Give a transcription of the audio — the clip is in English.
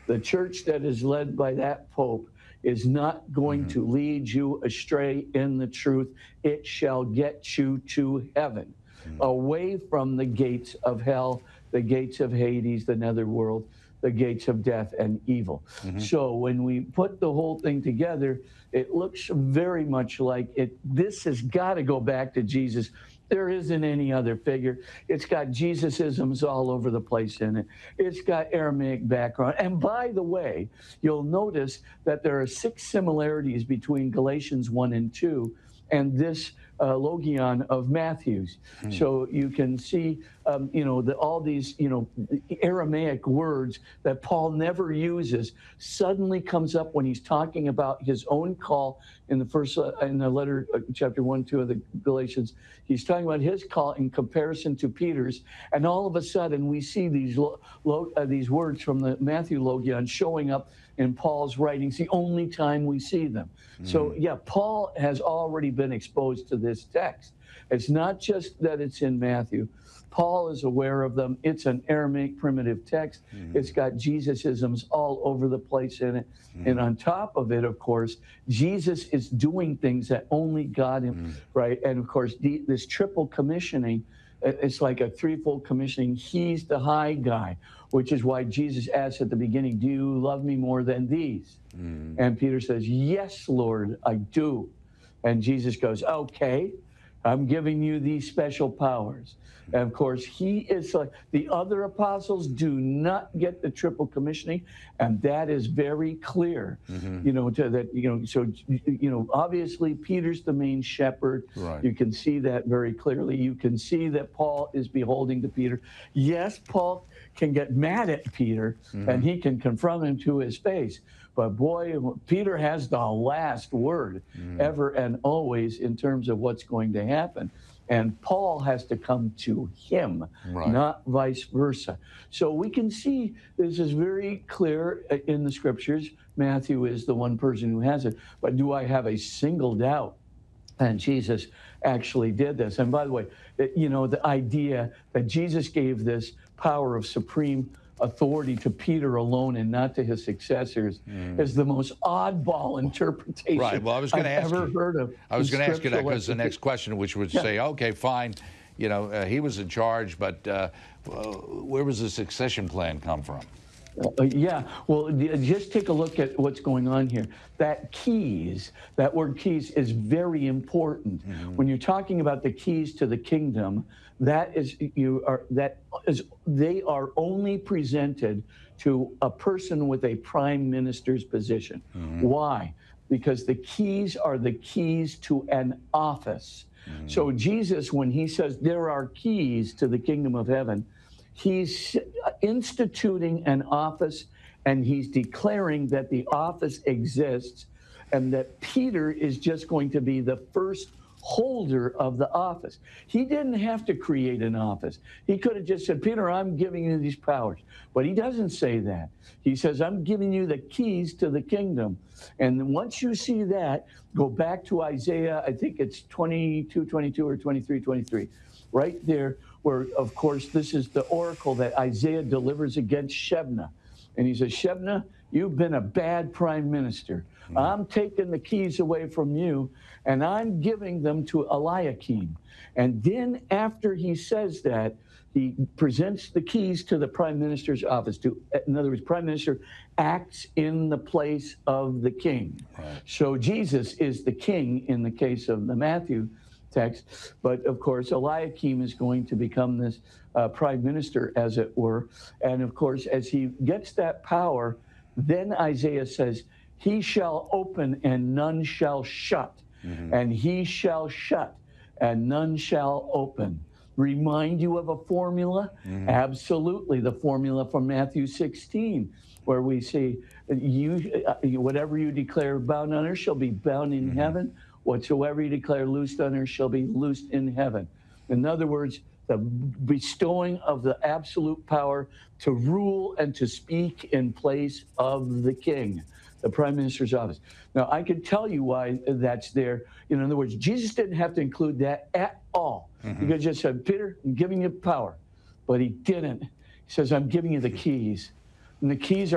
The church that is led by that Pope is not going to lead you astray in the truth. It shall get you to heaven, away from the gates of hell, the gates of Hades, the netherworld, the gates of death and evil. So when we put the whole thing together, it looks very much like it. This has got to go back to Jesus. There isn't any other figure. It's got Jesus-isms all over the place in it. It's got Aramaic background. And by the way, you'll notice that there are 6 similarities between Galatians 1 and 2 and this Logion of Matthew's. So you can see, all these, Aramaic words that Paul never uses suddenly comes up when he's talking about his own call in the letter, chapter 1, 2 of the Galatians. He's talking about his call in comparison to Peter's, and all of a sudden we see these words from the Matthew Logion showing up in Paul's writings, the only time we see them. So, yeah, Paul has already been exposed to this text. It's not just that it's in Matthew. Paul is aware of them. It's an Aramaic primitive text. It's got Jesus-isms all over the place in it. And on top of it, of course, Jesus is doing things that only God, right? And, of course, this triple commissioning, it's like a threefold commissioning. He's the high guy, which is why Jesus asks at the beginning, do you love me more than these? And Peter says, yes, Lord, I do. And Jesus goes, okay, I'm giving you these special powers. And of course, he is like the other apostles do not get the triple commissioning, and that is very clear. Obviously Peter's the main shepherd. Right. You can see that very clearly. You can see that Paul is beholding to Peter. Yes, Paul can get mad at Peter, and he can confront him to his face. But boy, Peter has the last word ever and always in terms of what's going to happen. And Paul has to come to him, not vice versa. So we can see this is very clear in the scriptures. Matthew is the one person who has it. But do I have a single doubt? And Jesus actually did this. And by the way, the idea that Jesus gave this power of supreme authority to Peter alone and not to his successors is the most oddball interpretation Well, I was going to ask ever heard of. I was going to ask you that because the next question, which would say, okay, fine, he was in charge, but where was the succession plan come from? Well, just take a look at what's going on here. That word keys is very important. When you're talking about the keys to the kingdom, they are only presented to a person with a prime minister's position. Why? Because the keys are the keys to an office. So Jesus, when he says there are keys to the kingdom of heaven, he's instituting an office, and he's declaring that the office exists and that Peter is just going to be the first holder of the office. He didn't have to create an office. He could have just said, Peter, I'm giving you these powers. But he doesn't say that. He says, I'm giving you the keys to the kingdom. And once you see that, go back to Isaiah, I think it's 22:22 or 23:23, right there, where, of course, this is the oracle that Isaiah delivers against Shebna. And he says, Shebna, you've been a bad prime minister. I'm taking the keys away from you, and I'm giving them to Eliakim. And then after he says that, he presents the keys to the prime minister's office. In other words, prime minister acts in the place of the king. So Jesus is the king in the case of the Matthew text. But of course, Eliakim is going to become this prime minister, as it were. And of course, as he gets that power, then Isaiah says, he shall open and none shall shut, and he shall shut and none shall open. Remind you of a formula? Absolutely, the formula from Matthew 16, where we see, whatever you declare bound on earth shall be bound in heaven. Whatsoever you declare loosed on earth shall be loosed in heaven. In other words, the bestowing of the absolute power to rule and to speak in place of the king, the prime minister's office. Now, I can tell you why that's there. In other words, Jesus didn't have to include that at all. He could have just said, Peter, I'm giving you power. But he didn't. He says, I'm giving you the keys. And the keys are